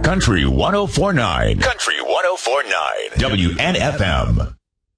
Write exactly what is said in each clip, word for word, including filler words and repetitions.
Country one oh four point nine. Country one oh four point nine. W N F M.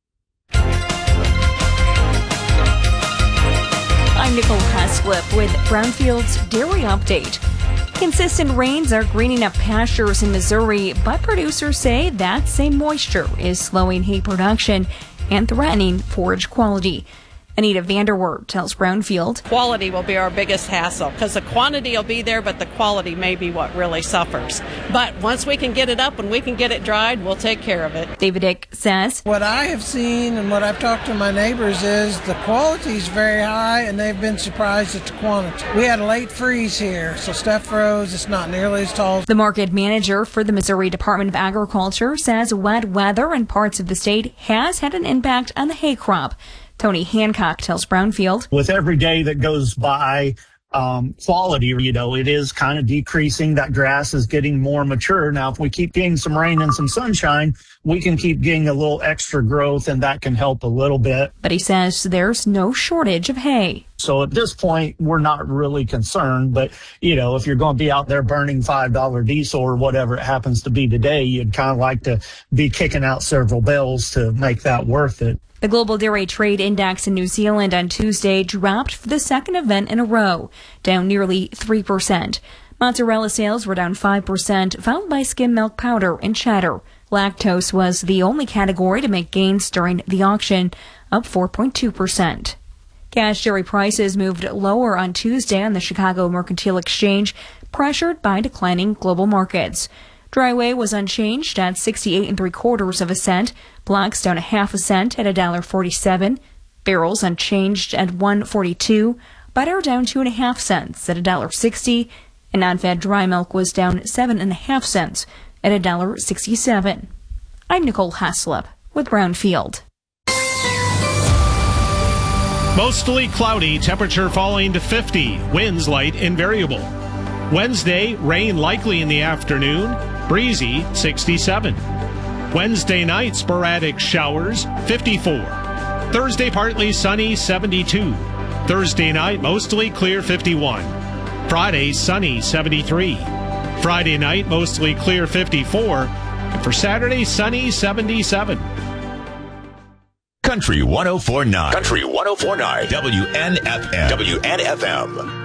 I'm Nicole Heslip with Brownfield's Dairy Update. Consistent rains are greening up pastures in Missouri, but producers say that same moisture is slowing hay production and threatening forage quality. Anita Vanderwert tells Brownfield. Quality will be our biggest hassle because the quantity will be there, but the quality may be what really suffers. But once we can get it up and we can get it dried, we'll take care of it. David Dick says, what I have seen and what I've talked to my neighbors is the quality is very high and they've been surprised at the quantity. We had a late freeze here, so stuff froze. It's not nearly as tall. The market manager for the Missouri Department of Agriculture says wet weather in parts of the state has had an impact on the hay crop. Tony Hancock tells Brownfield. With every day that goes by, um, quality, you know, it is kind of decreasing. That grass is getting more mature. Now, if we keep getting some rain and some sunshine, we can keep getting a little extra growth, and that can help a little bit. But he says there's no shortage of hay. So at this point, we're not really concerned. But, you know, if you're going to be out there burning five dollar diesel or whatever it happens to be today, you'd kind of like to be kicking out several bales to make that worth it. The Global Dairy Trade Index in New Zealand on Tuesday dropped for the second event in a row, down nearly three percent. Mozzarella sales were down five percent, followed by skim milk powder and cheddar. Lactose was the only category to make gains during the auction, up four point two percent. Cash dairy prices moved lower on Tuesday on the Chicago Mercantile Exchange, pressured by declining global markets. Dry whey was unchanged at sixty-eight and three quarters of a cent. Blocks down a half a cent at a dollar forty-seven. Barrels unchanged at one forty-two. Butter down two and a half cents at a dollar sixty. And non-fat dry milk was down seven and a half cents at a dollar sixty-seven. I'm Nicole Heslip with Brownfield. Mostly cloudy, temperature falling to fifty. Winds light and variable. Wednesday, rain likely in the afternoon. Breezy, sixty-seven. Wednesday night, sporadic showers, fifty-four. Thursday, partly sunny, seventy-two. Thursday night, mostly clear, fifty-one. Friday, sunny, seventy-three. Friday night, mostly clear, fifty-four. And for Saturday, sunny, seventy-seven. Country one oh four point nine. Country one oh four point nine. W N F M. W N F M.